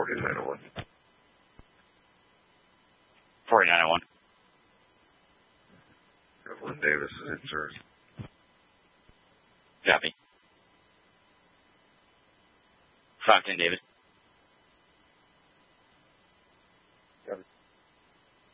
4901. 4901. Evelyn Davis is in service. Copy. 510 Davis.